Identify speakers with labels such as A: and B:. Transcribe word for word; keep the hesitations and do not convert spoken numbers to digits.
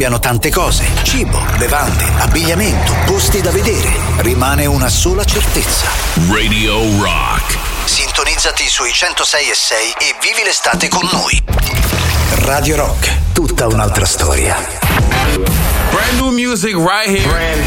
A: cambiano tante cose: cibo, bevande, abbigliamento, posti da vedere. Rimane una sola certezza:
B: Radio Rock.
A: Sintonizzati sui centosei e sei e vivi l'estate con noi. Radio Rock, tutta un'altra storia.
C: Brand new music right here.